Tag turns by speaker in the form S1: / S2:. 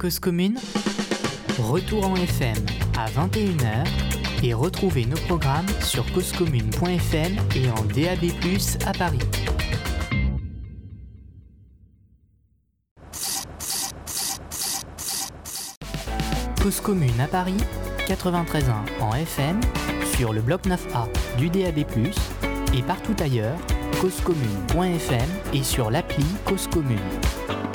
S1: Cause Commune, retour en FM à 21h et retrouvez nos programmes sur causecommune.fm et en DAB+, à Paris. Cause Commune à Paris, 93.1 en FM, sur le bloc 9A du DAB+, et partout ailleurs, causecommune.fm et sur l'appli Cause Commune.